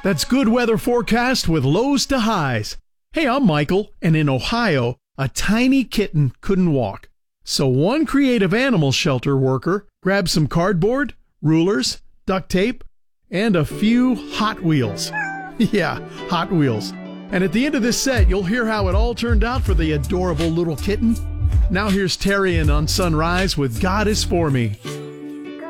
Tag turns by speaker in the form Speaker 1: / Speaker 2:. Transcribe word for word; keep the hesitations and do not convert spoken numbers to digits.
Speaker 1: That's good weather forecast with lows to highs. Hey, I'm Michael, and in Ohio, a tiny kitten couldn't walk. So one creative animal shelter worker grabbed some cardboard, rulers, duct tape, and a few Hot Wheels. Yeah, Hot Wheels. And at the end of this set, you'll hear how it all turned out for the adorable little kitten. Now here's Terrian on Sunrise with God Is For Me.